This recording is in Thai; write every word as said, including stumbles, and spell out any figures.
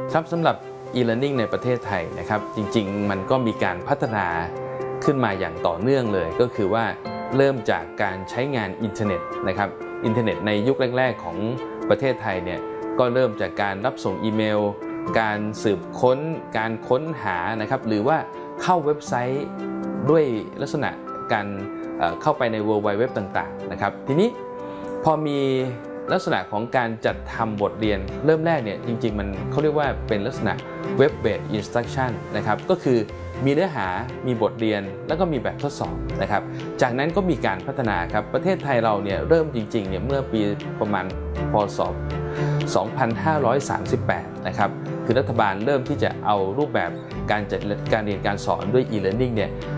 ครับสำหรับ e-learning ในประเทศไทยนะครับจริงๆมันก็มีการพัฒนาขึ้นมาอย่างต่อเนื่องเลยก็คือว่าเริ่มจากการใช้งานอินเทอร์เน็ตนะครับอินเทอร์เน็ตในยุคแรกๆของประเทศไทยเนี่ยก็เริ่มจากการรับส่งอีเมลการสืบค้นการค้นหานะครับหรือว่าเข้าเว็บไซต์ด้วยลักษณะการเข้าไปใน World Wide Web ต่างๆนะครับทีนี้พอมีลักษณะของการจัดทำบทเรียนเริ่มแรกเนี่ยจริงๆมันเขาเรียกว่าเป็นลักษณะ Web Based Instruction นะครับก็คือมีเนื้อหามีบทเรียนแล้วก็มีแบบทดสอบนะครับจากนั้นก็มีการพัฒนาครับประเทศไทยเราเนี่ยเริ่มจริงๆเนี่ยเมื่อปีประมาณพ.ศ. สองพันห้าร้อยสามสิบแปดนะครับคือรัฐบาลเริ่มที่จะเอารูปแบบการจัดการเรียนการสอนด้วย e-learning เนี่ย